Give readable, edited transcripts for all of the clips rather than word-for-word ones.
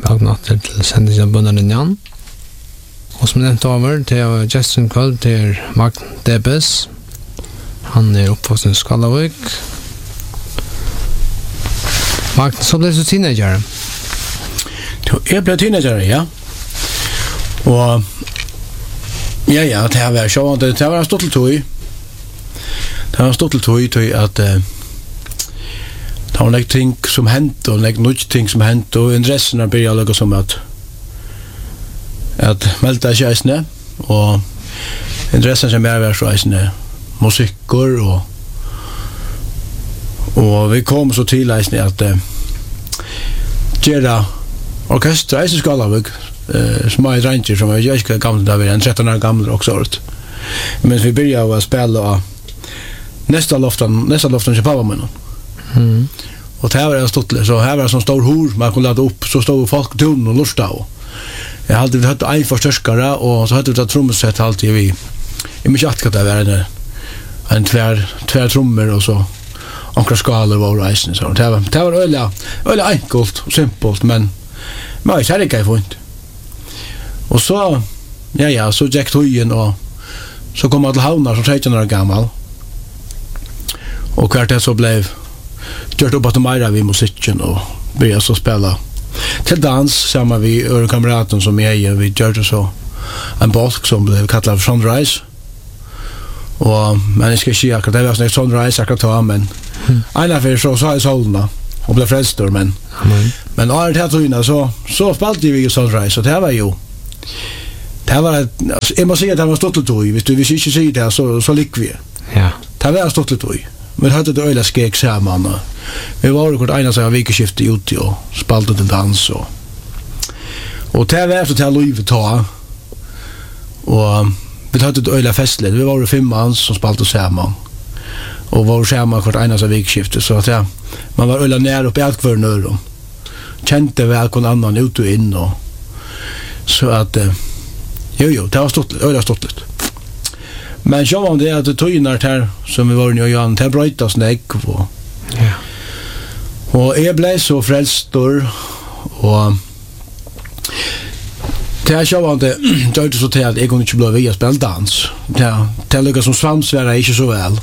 Bagnatter til sendingen Bønnelinjen. Og som nevnt over, det Justin Kvöld, det Magn Debes. Han oppvoksen i Skallavik. Magn, så ble du teenager? Jeg ble teenager, ja. Og ja, det var så, det var stått til tog. Det var stått til tog at det var noen ting som hendte, og noen ting som hendte, og interessen har begynt å lukke som at meldte ikke eisene, og interessen som var så eisene musikker, og vi kom så til eisene at gjøre orkester, eisene Skallavik, som er dranger, som jeg ikke gammel da vi en 13 år gammel også året. Men vi begynte å spille av nästa loften til pappamunnen. Og det her var stått, så her var det sånn stor hor man kunne lade opp, så stod folk tunnen og lurte av. Jeg hadde hatt en forstørskere, og så hadde vi tatt trommesett alltid vi. Jeg må ikke at det var en tver trommer, og så ankra skaler var reisen. Så det var øyelig enkelt og simpelt, men jeg kjærlig ikke jeg funnet. Og så, så gikk tøyen, og så kom jeg til havna som 13 år gammel. Og hvert det så ble gjort opp at meira vi musikken og begynte så spela til dans sammen vi kameraten som jeg vi gjorde så en bolk som ble kallet Sunrise men jeg skal ikke akkurat det var sånn Sunrise akkurat da men en av så sa jeg solna og ble frelster men året her togene så spalte vi Sunrise og det var jo det var jeg må si at det var stått tog hvis du ikke sier det så lik vi det var stått tog. Men hade det öliga skek samman. Vi var ju kort ena så vikeskifte ute och spaltade till dans och det var efter till livet ta. Och vi hade det öliga festligt. Vi var ju 5 man som spaltade samman. Och var samman kort ena så vikeskifte så att man var öliga nära upp i allt för nörr. Kände väl kon annan ut och in och så att jo det var stått öliga stått. Men så var det att tøynar här som vi var i Jan till brötas näck och jag blev så frälstor och det så var det gjorde så till att jag kunde inte bli via spela dans. Det lyckas som svansvära inte så väl.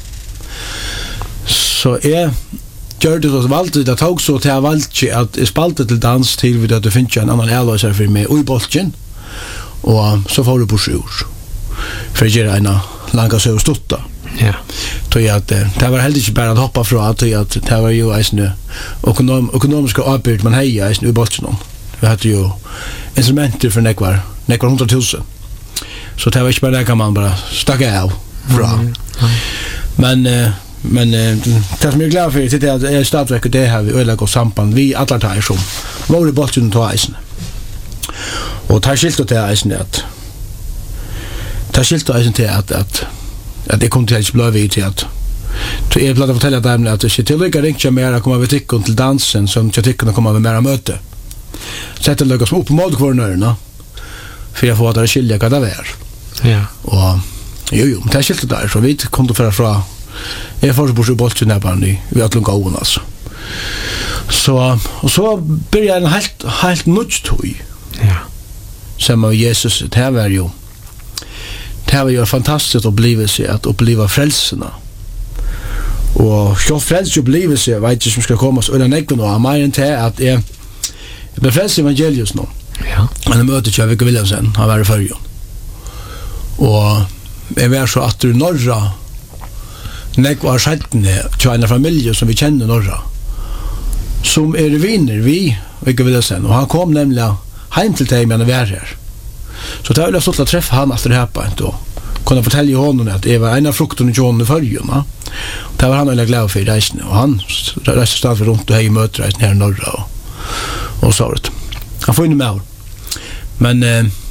Så jag gjorde så valde det tog så till jag valde att spalta till dans till vid att det finns en annan ärlösare för mig i bollen och så får du på sjur. För att göra en langa så stotta. Ja. Tog att det var helt inte bara att hoppa från att det var ju eisne ekonomiska arbete man heja eisne i bollen. Vi hade ju instrumenter för nekvar 100 000. Så det var inte bara det kan man bara stacka av från. Men det som jag är glad för det är att jag stadverk och det har vi öliga samband vi alla tar som var i bollen ta eisne. Och tar skilt till eisne att det skilte eisen til at jeg kom til ikke bløve i til at jeg platt å fortelle dem at det ikke tillykker ikke mer å komme ved tikkene til dansen som til tikkene kommer ved mer å møte. Så jeg lykkes opp på målkvarnørene for jeg får at det skiljer hva det er. Ja. Og jo, det skilte der, så vi kom til å fra jeg får så bort i boltjennebberen i Atlungåen altså. Og så begynner jeg en helt nødstøy. Ja. Som av Jesus, det var jo det var ju fantastiskt upplevelse att uppleva frälsarna. Och så frälst upplevelse vet inte som ska komma så eller näggen och mer än det att jag blev frälst evangelius nu. Ja. Men mötet jag vilka vill jag sen har varit förr. Och jag var så att du norra nägg var skättne till en familj som vi känner norra. Som är vänner vi vilka vill jag sen och han kom nämligen hem till dig men var här. Så det var så att träffa han efter det här på inte och kunna fortälja honom att det var en av frukten i John i förrjun. Det var han väldigt glad för reisen och han reste stadigt runt och hej möter reisen här i norra och så det. Han får in med. Men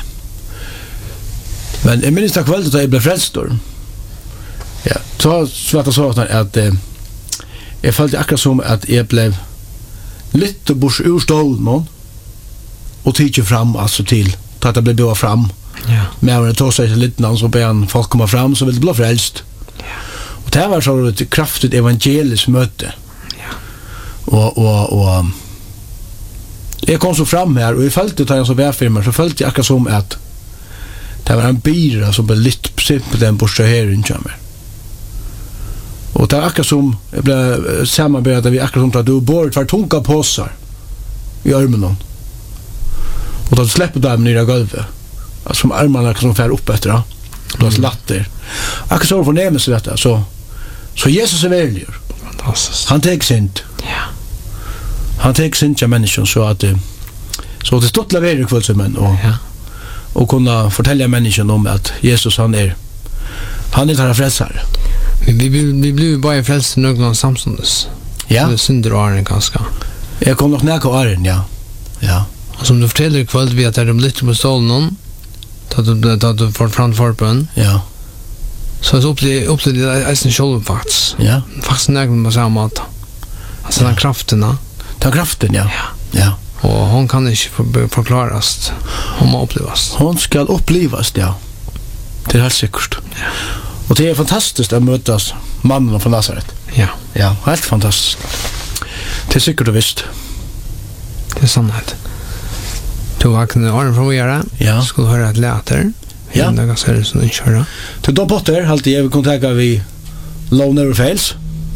jag minns att kvällen att jag blev frälstor. Ja, så svarta så att jag följde akkurat som att jag blev lite bors ur stolen och tidigt fram alltså till att det blev bra fram. Ja. Men det tog sig lite när så början folk komma fram så vill det bli frälst. Ja. Och det var så ett kraftigt evangeliskt möte. Ja. Och Jag kom så fram här och jag följde det här som välfirmer, så följde jag akkurat som att det var en bira som blev lite på den borsta här i kommer. Och det var akkurat som jag blev samarbetade vi akkurat som att du bor för tunga påsar i armen. Och då släpper dem ner i golvet. Alltså som armarna som fär upp efter det. Då slatter. Akkurat så förnämelse vet jag. Så Jesus är väljer. Fantastiskt. Han tar synd. Ja. Han tar synd till människan så att det stått leverer kvällsmän och kunna fortälja människan om att Jesus han är där frälsare. Vi blir bara frälst någon samstundes. Ja. Det synder och Aren ganska. Jag kom nog nära Aren, ja. Ja. Och som du fortäller ikväll vi att det är lite på stolen då du får framför på en. Ja. Så upplevde det är en själv faktiskt. Ja. Faktiskt nägen på samma mat. Alltså den kraften. Ta kraften, ja. Ja. Och hon kan inte förklaras. Hon må upplevas. Hon ska upplevas, ja. Det är helt säkert. Ja. Och det är fantastiskt att mötas mannen från Nazaret. Ja. Ja, helt fantastiskt. Det är säkert och visst. Det är sannhet. Du vaknade Aren från Våra. Ja. Skulle höra ett läter. Ja. Det är ganska som den köra. Till då Potter, alltid jag vill kontakta vi Low Never Fails.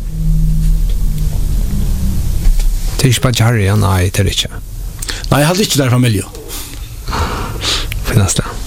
Det är inte bara Harry, nej, det är inte. Nej, jag hade inte där familj. Finnas det.